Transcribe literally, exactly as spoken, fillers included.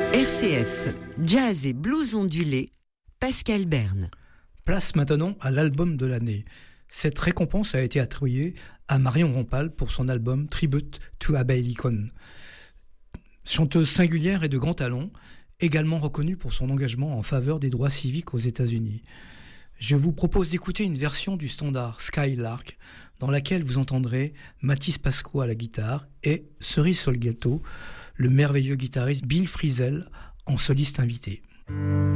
R C F, jazz et blues ondulé, Pascal Berne. Place maintenant à l'album de l'année. Cette récompense a été attribuée à Marion Rampal pour son album Tribute to Abbey Lincoln. Chanteuse singulière et de grand talent, également reconnue pour son engagement en faveur des droits civiques aux États-Unis. Je vous propose d'écouter une version du standard Skylark, dans laquelle vous entendrez Mathis Pascoe à la guitare et, cerise sur le gâteau, le merveilleux guitariste Bill Frisell en soliste invité.